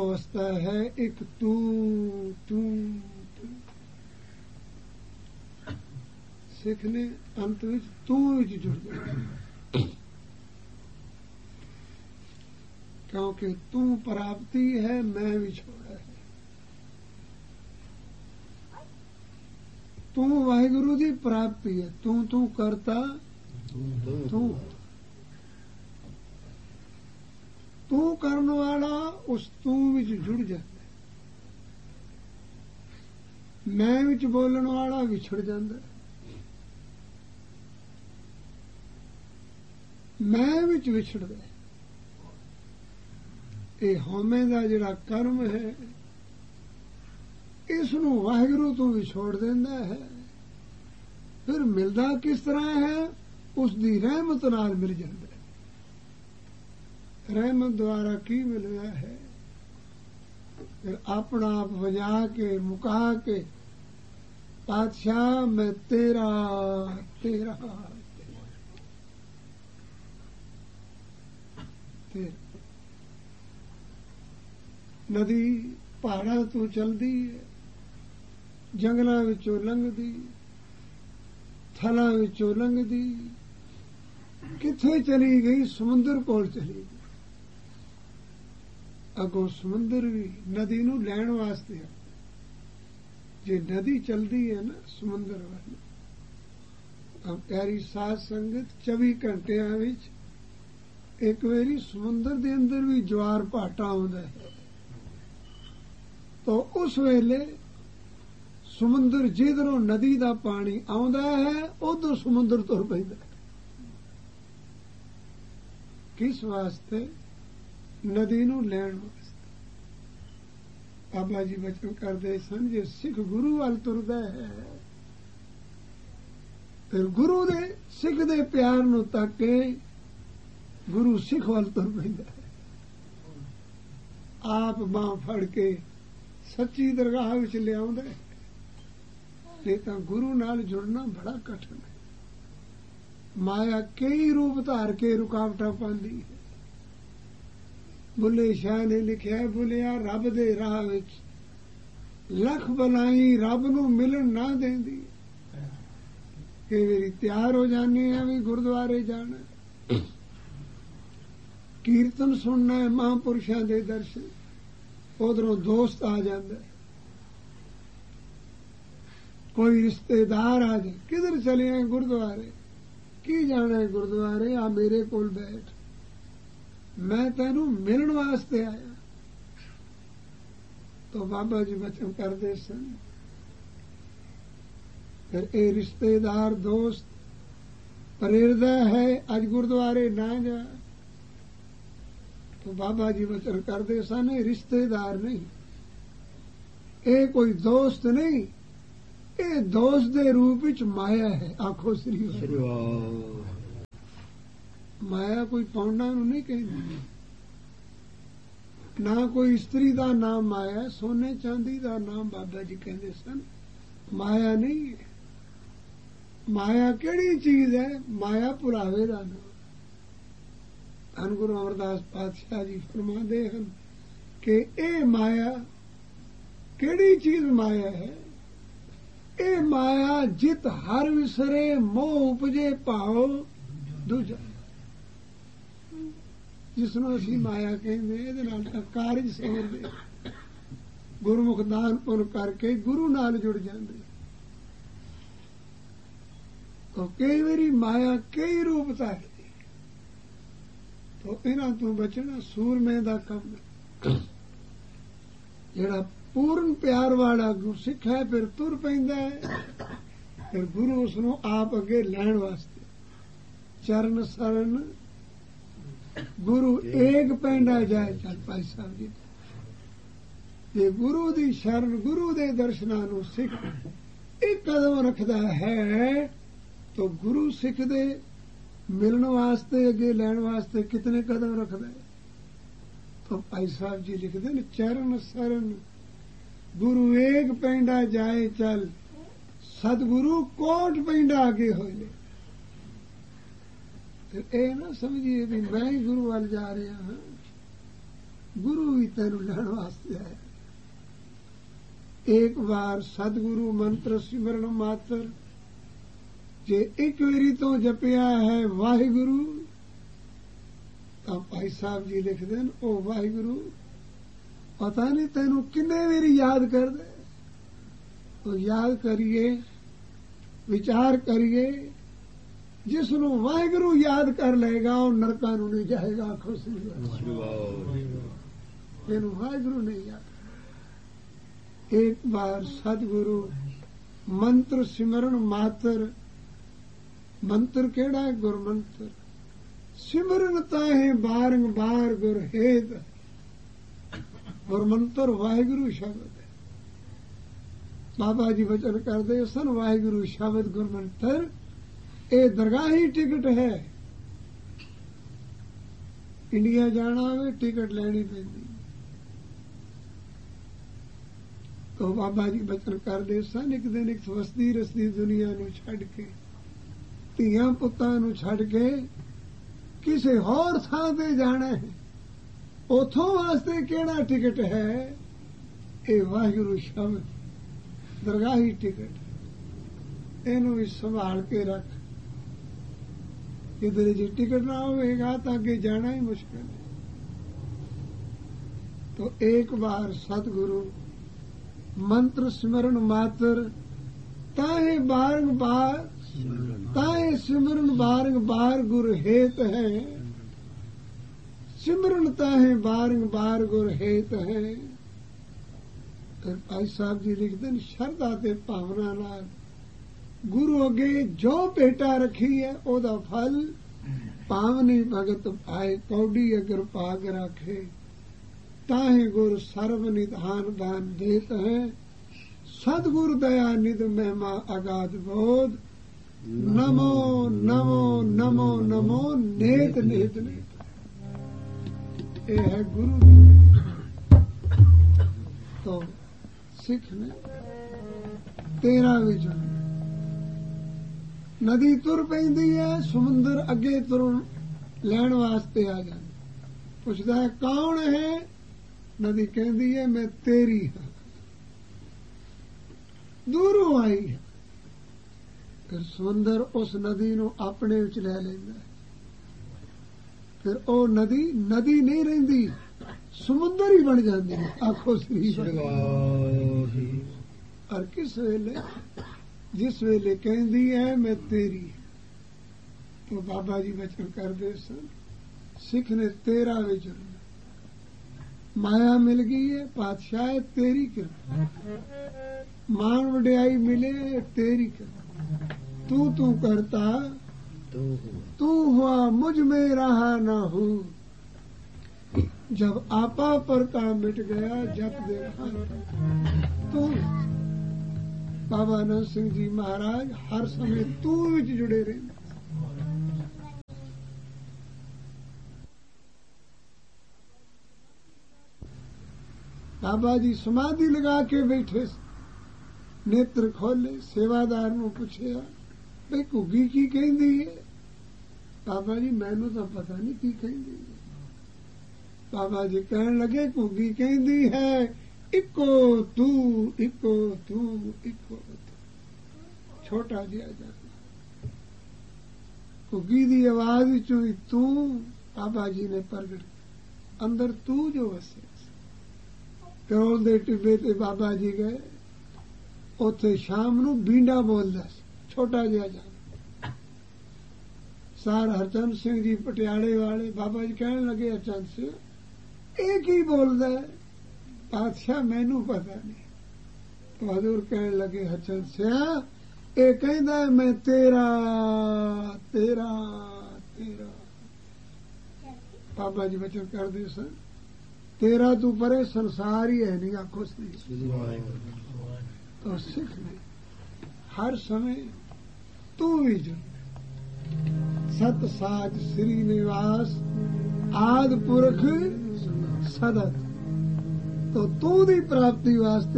ਅਵਸਥਾ ਹੈ ਇੱਕ ਤੂੰ ਤੂੰ ਤੂੰ। ਸਿੱਖ ਨੇ ਅੰਤ ਵਿੱਚ ਤੂੰ ਵਿੱਚ ਜੁੜ ਜਾਣਾ, ਕਿਉਂਕਿ ਤੂੰ ਪ੍ਰਾਪਤੀ ਹੈ, ਮੈਂ ਵਿਛੋੜਾ ਹੈ। ਤੂੰ ਵਾਹਿਗੁਰੂ ਦੀ ਪ੍ਰਾਪਤੀ ਹੈ, ਤੂੰ ਤੂੰ ਕਰਤਾ ਤੂੰ ਤੂੰ ਕਰਨ ਵਾਲਾ ਉਸ ਤੂੰ ਵਿੱਚ ਜੁੜ ਜਾਂਦਾ, ਮੈਂ ਵਿੱਚ ਬੋਲਣ ਵਾਲਾ ਵਿਛੜ ਜਾਂਦਾ। ਮੈਂ ਵਿੱਚ ਵਿਛੜਦਾ। ਇਹ ਹਉਮੈ ਦਾ ਜਿਹੜਾ ਕਰਮ ਹੈ, ਇਸ ਨੂੰ ਵਾਹਿਗੁਰੂ ਤੋਂ ਵਿਛੋੜ ਦਿੰਦਾ ਹੈ। ਫਿਰ ਮਿਲਦਾ ਕਿਸ ਤਰ੍ਹਾਂ ਹੈ? ਉਸ ਦੀ ਰਹਿਮਤ ਨਾਲ ਮਿਲ ਜਾਂਦਾ ਹੈ। ਰਹਿਮਤ ਦੁਆਰਾ ਕੀ ਮਿਲਦਾ ਹੈ? ਫਿਰ ਆਪਣਾ ਆਪ ਵਜਾ ਕੇ ਮੁਕਾ ਕੇ, ਪਾਤਸ਼ਾਹ ਮੈਂ ਤੇਰਾ ਤੇਰਾ ਤੇਰਾ। ਨਦੀ ਪਹਾੜਾਂ ਤੋਂ ਚਲਦੀ ਹੈ, ਜੰਗਲਾਂ ਵਿੱਚੋਂ ਲੰਘਦੀ, ਥਲਾਂ ਵਿੱਚੋਂ ਲੰਘਦੀ, ਕਿੱਥੇ ਚਲੀ ਗਈ? ਸਮੁੰਦਰ ਕੋਲ ਚਲੀ ਗਈ। ਅੱਗੋਂ ਸਮੁੰਦਰ ਵੀ ਨਦੀ ਨੂੰ ਲੈਣ ਵਾਸਤੇ ਆ। ਜੇ ਨਦੀ ਚਲਦੀ ਹੈ ਨਾ ਸਮੁੰਦਰ ਵੱਲ, ਪਿਆਰੀ ਸਾਧ ਸੰਗਤ 24 ਘੰਟਿਆਂ ਵਿੱਚ ਇੱਕ ਵਾਰੀ ਸਮੁੰਦਰ ਦੇ ਅੰਦਰ ਵੀ ਜਵਾਰ ਭਾਟਾ ਆਉਂਦਾ ਹੈ, ਤਾਂ ਉਸ ਵੇਲੇ ਸਮੁੰਦਰ ਜਿੱਧਰੋਂ ਨਦੀ ਦਾ ਪਾਣੀ ਆਉਂਦਾ ਹੈ ਉਧਰ ਸਮੁੰਦਰ ਤੁਰ ਪੈਂਦਾ ਹੈ। ਕਿਸ ਵਾਸਤੇ? ਨਦੀ ਨੂੰ ਲੈਣ ਵਾਸਤੇ। ਬਾਬਾ ਜੀ ਬਚਨ ਕਰਦੇ ਸਨ, ਜੇ ਸਿੱਖ ਗੁਰੂ ਵੱਲ ਤੁਰਦਾ ਹੈ, ਫਿਰ ਗੁਰੂ ਦੇ ਸਿੱਖ ਦੇ ਪਿਆਰ ਨੂੰ ਤੱਕ ਕੇ ਗੁਰੂ ਸਿੱਖ ਵੱਲ ਤੁਰ ਪੈਂਦਾ ਹੈ। ਆਪ ਬਾਂਹ ਫੜ ਕੇ ਸੱਚੀ ਦਰਗਾਹ ਵਿੱਚ ਲਿਆਉਂਦਾ ਹੈ। ਨਹੀਂ ਤਾਂ ਗੁਰੂ ਨਾਲ ਜੁੜਨਾ ਬੜਾ ਕਠਿਨ ਹੈ। ਮਾਇਆ ਕਈ ਰੂਪ ਧਾਰ ਕੇ ਰੁਕਾਵਟਾਂ ਪਾਉਂਦੀ ਹੈ। ਬੁੱਲੇ ਸ਼ਾਹ ਨੇ ਲਿਖਿਆ, ਬੁੱਲਿਆ ਰੱਬ ਦੇ ਰਾਹ ਵਿੱਚ ਲੱਖ ਬਲਾਈ ਰੱਬ ਨੂੰ ਮਿਲਣ ਨਾ ਦੇਂਦੀ। ਕਈ ਵਾਰੀ ਤਿਆਰ ਹੋ ਜਾਂਦੇ ਆ ਵੀ ਗੁਰਦੁਆਰੇ ਜਾਣਾ, ਕੀਰਤਨ ਸੁਣਨਾ ਹੈ, ਮਹਾਂਪੁਰਸ਼ਾਂ ਦੇ ਦਰਸ਼ਨ, ਉਧਰੋਂ ਦੋਸਤ ਆ ਜਾਂਦਾ, ਕੋਈ ਰਿਸ਼ਤੇਦਾਰ ਆ ਜਾਏ, ਕਿਧਰ ਚਲੇ ਆਏ? ਗੁਰਦੁਆਰੇ। ਕੀ ਜਾਣਾ ਹੈ ਗੁਰਦੁਆਰੇ? ਆ ਮੇਰੇ ਕੋਲ ਬੈਠ, ਮੈਂ ਤੈਨੂੰ ਮਿਲਣ ਵਾਸਤੇ ਆਇਆ। ਤਾਂ ਬਾਬਾ ਜੀ ਬਚਨ ਕਰਦੇ ਸਨ, ਫਿਰ ਇਹ ਰਿਸ਼ਤੇਦਾਰ ਦੋਸਤ ਪ੍ਰੇਰਦਾ ਹੈ ਅੱਜ ਗੁਰਦੁਆਰੇ ਨਾ ਜਾ। ਤਾਂ ਬਾਬਾ ਜੀ ਬਚਨ ਕਰਦੇ ਸਨ, ਇਹ ਰਿਸ਼ਤੇਦਾਰ ਨਹੀਂ, ਇਹ ਕੋਈ ਦੋਸਤ ਨਹੀਂ, ਇਹ ਦੋਸਤ ਦੇ ਰੂਪ ਵਿੱਚ ਮਾਇਆ ਹੈ। ਆਖੋ ਸ੍ਰੀ ਵਾਹਿਗੁਰੂ। ਮਾਇਆ ਕੋਈ ਪੌਂਡਾ ਨੂੰ ਨਹੀਂ ਕਹਿੰਦੀ, ਨਾ ਕੋਈ ਇਸਤਰੀ ਦਾ ਨਾਮ ਮਾਇਆ, ਸੋਨੇ ਚਾਂਦੀ ਦਾ ਨਾਮ ਬਾਬਾ ਜੀ ਕਹਿੰਦੇ ਸਨ, ਮਾਇਆ ਨਹੀਂ ਹੈ। ਮਾਇਆ ਕਿਹੜੀ ਚੀਜ਼ ਹੈ? ਮਾਇਆ ਭੁਲਾਵੇ ਦਾ ਨਾਮ। ਧੰਨ ਗੁਰੂ ਅਮਰਦਾਸ ਪਾਤਸ਼ਾਹ ਜੀ ਫਰਮਾਉਂਦੇ ਹਨ ਕਿ ਇਹ ਮਾਇਆ ਕਿਹੜੀ ਚੀਜ਼ ਮਾਇਆ ਹੈ? ਇਹ ਮਾਇਆ ਜਿਤ ਹਰ ਵਿਸਰੇ ਮੋਹ ਉਪਜੇ ਭਾਉ ਦੂਜਾ। ਜਿਸਨੂੰ ਅਸੀਂ ਮਾਇਆ ਕਹਿੰਦੇ, ਇਹਦੇ ਨਾਲ ਤਾਂ ਕਾਰਜ ਸਮਝਦੇ, ਗੁਰਮੁਖ ਦਾਨ ਪੁੰਨ ਕਰਕੇ ਗੁਰੂ ਨਾਲ ਜੁੜ ਜਾਂਦੇ। ਤਾਂ ਕਈ ਵਾਰੀ ਮਾਇਆ ਕਈ ਰੂਪ ਧਾਰਦੀ, ਤਾਂ ਇਹਨਾਂ ਤੋਂ ਬਚਣਾ ਸੂਰਮੇ ਦਾ ਕੰਮ ਹੈ। ਜਿਹੜਾ ਪੂਰਨ ਪਿਆਰ ਵਾਲਾ ਗੁਰਸਿੱਖ ਹੈ, ਫਿਰ ਤੁਰ ਪੈਂਦਾ ਹੈ, ਫਿਰ ਗੁਰੂ ਉਸ ਨੂੰ ਆਪ ਅੱਗੇ ਲੈਣ ਵਾਸਤੇ। ਚਰਨ ਸਰਨ ਗੁਰੂ ਏਕ ਪੈਂਡਾ ਜਾਏ। ਚੱਲ ਭਾਈ ਸਾਹਿਬ ਜੀ, ਜੇ ਗੁਰੂ ਦੀ ਸ਼ਰਨ, ਗੁਰੂ ਦੇ ਦਰਸ਼ਨਾਂ ਨੂੰ ਸਿੱਖ ਇੱਕ ਕਦਮ ਰੱਖਦਾ ਹੈ, ਤਾਂ ਗੁਰੂ ਸਿੱਖ ਦੇ ਮਿਲਣ ਵਾਸਤੇ, ਅੱਗੇ ਲੈਣ ਵਾਸਤੇ ਕਿਤਨੇ ਕਦਮ ਰੱਖਦਾ ਹੈ। ਤਾਂ ਭਾਈ ਸਾਹਿਬ ਜੀ ਲਿਖਦੇ ਨੇ, ਚਰਨ ਸਰਨ ਗੁਰੂ ਏਕ ਪੈਂਡਾ ਜਾਏ ਚੱਲ, ਸਤਿਗੁਰੂ ਕੋਟ ਪੈਂਡਾ ਅੱਗੇ ਹੋਏ ਨੇ। ਇਹ ਨਾ ਸਮਝੀਏ ਵੀ ਮੈਂ ਹੀ ਗੁਰੂ ਵੱਲ ਜਾ ਰਿਹਾ ਹਾਂ, ਗੁਰੂ ਵੀ ਤੈਨੂੰ ਲੈਣ ਵਾਸਤੇ ਆਇਆ। ਇੱਕ ਵਾਰ ਸਤਿਗੁਰੂ ਮੰਤਰ ਸਿਮਰਨ ਮਾਤਰ, ਜੇ ਇੱਕ ਵਾਰੀ ਤੋਂ ਜਪਿਆ ਹੈ ਵਾਹਿਗੁਰੂ, ਤਾਂ ਭਾਈ ਸਾਹਿਬ ਜੀ ਲਿਖਦੇ ਨੇ ਉਹ ਵਾਹਿਗੁਰੂ ਪਤਾ ਨਹੀਂ ਤੈਨੂੰ ਕਿੰਨੇ ਵਾਰੀ ਯਾਦ ਕਰਦੇ। ਉਹ ਯਾਦ ਕਰੀਏ, ਵਿਚਾਰ ਕਰੀਏ, ਜਿਸ ਨੂੰ ਵਾਹਿਗੁਰੂ ਯਾਦ ਕਰ ਲਏਗਾ ਉਹ ਨਰਕਾਂ ਨੂੰ ਨਹੀਂ ਜਾਏਗਾ। ਖੁਸ਼ੀ ਇਹਨੂੰ ਵਾਹਿਗੁਰੂ ਨਹੀਂ ਯਾਦ। ਇੱਕ ਵਾਰ ਸਤਿਗੁਰੂ ਮੰਤਰ ਸਿਮਰਨ ਮਾਤਰ, ਮੰਤਰ ਕਿਹੜਾ ਹੈ? ਗੁਰਮੰਤਰ। ਸਿਮਰਨ ਤਾਹੇ ਬਾਰੰਬਾਰ ਗੁਰ ਹੇਤ। ਗੁਰਮੰਤਰ ਵਾਹਿਗੁਰੂ ਸ਼ਬਦ ਹੈ। ਬਾਬਾ ਜੀ ਵਚਨ ਕਰਦੇ ਸਨ ਵਾਹਿਗੁਰੂ ਸ਼ਬਦ ਗੁਰਮੰਤਰ ਇਹ ਦਰਗਾਹੀ ਟਿਕਟ ਹੈ। ਇੰਡੀਆ ਜਾਣਾ ਹੋਵੇ ਟਿਕਟ ਲੈਣੀ ਪੈਂਦੀ। ਤੋ ਬਾਬਾ ਜੀ ਬਚਨ ਕਰਦੇ ਸਨ ਇੱਕ ਦਿਨ ਇੱਕ ਵਸਦੀ ਰਸਦੀ ਦੁਨੀਆ ਨੂੰ ਛੱਡ ਕੇ, ਧੀਆਂ ਪੁੱਤਾਂ ਨੂੰ ਛੱਡ ਕੇ ਕਿਸੇ ਹੋਰ ਥਾਂ ਤੇ ਜਾਣਾ ਹੈ। ਉਥੋਂ ਵਾਸਤੇ ਕਿਹੜਾ ਟਿਕਟ ਹੈ? ਇਹ ਵਾਹਿਗੁਰੂ ਸ਼ਬਦ ਦਰਗਾਹੀ ਟਿਕਟ। ਇਹਨੂੰ ਵੀ ਸੰਭਾਲ ਕੇ ਰੱਖ। ਕਿਧਰੇ ਜੇ ਟਿਕਟ ਨਾ ਹੋਵੇਗਾ ਤਾਂ ਅੱਗੇ ਜਾਣਾ ਹੀ ਮੁਸ਼ਕਿਲ ਹੈ। तो एक बार सतगुरु मंत्र सिमरन मात्र ताहे बारंबार ताहे सिमरन बारंबार गुर हेत है। सिमरन ताहे बारंबार गुर हेत है। फिर भाई साहब जी लिखते हैं शरदा ते भावना नाल गुरु अगे जो भेटा रखी है ओदा फल पावनी भगत आए कौड़ी अगर पाग रखे ताहे गुर सर्व निधान दान देत है। सदगुरु दया निध महिमा अगाध बोध नमो नमो नमो नमो नेत नेत नेत। ये है गुरु। तो सिख ने तेरा विजन नदी तुर पैंदी है समुंदर अगे तुर लैण वास्ते आ जाए। पुछदा है कौन है? नदी कहती है मैं तेरी हाँ। दूरों आई है। फिर समुंदर उस नदी नूं अपने विच लै लैंदा है। फिर ओ नदी नदी नहीं रहिंदी समुंदर ही बन जाती है। आखो श्री और किस वेले जिस वेले कहती है मैं तेरी। तो बाबा जी वचन करते सन सिख ने तेरा विचरण माया मिल गई है पातशाह तेरी कृपा मान वड्याई मिले तेरी कृपा तू तू करता तू हुआ मुझ में रहा ना हूँ। जब आपा पर का मिट गया जब देखा तू। बाबा आनंद सिंह जी महाराज हर समय तू विच जुड़े रहे। बाबा जी समाधि लगा के बैठे नेत्र खोले सेवादार नूं पुछया भाई घुग्गी की कहंदी है? बाबा जी मैनू तो पता नहीं की कहंदी है। बाबा जी कहन लगे घुग्गी कहंदी है इको तू इको तू इको तू। छोटा जिहा जाना घुग्गी दी आवाज विचों तू बाबा जी ने प्रगट अंदर तू जो वसे। करौल दे टिब्बे ते बाबा जी गए उथे शाम नूं बींडा बोलदा छोटा जिहा जाना। सार हरचंद सिंह जी पटियाले वाले बाबा जी कहन लगे हरचंद सिंह ये की बोलदा है? पातशाह मैनू पता नहीं। तो हजूर कहन लगे हरचंद सिंह ये कहंदा है मैं तेरा तेरा तेरा। बाबा जी वचन करदे सन तेरा तू परे संसार ही है नहीं आखो सी। तो सिख ने हर समय तू भी जो सत साज श्री निवास आद पुरख सदत। तो तू दी प्राप्ति वास्ते